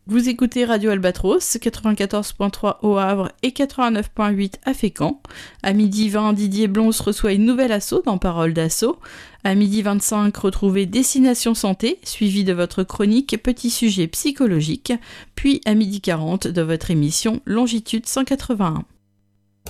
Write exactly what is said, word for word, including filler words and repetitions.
Vous écoutez Radio Albatros, quatre-vingt-quatorze virgule trois au Havre et quatre-vingt-neuf virgule huit à Fécamp. À midi vingt, Didier Blons reçoit une nouvelle asso dans Parole d'Asso. À midi vingt-cinq, retrouvez Destination Santé, suivi de votre chronique Petit sujet psychologique. Puis à midi quarante, de votre émission Longitude cent quatre-vingt-un.